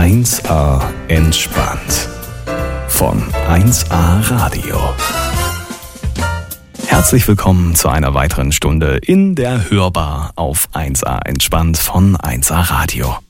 1A entspannt von 1A Radio. Herzlich willkommen zu einer weiteren Stunde in der Hörbar auf 1A entspannt von 1A Radio.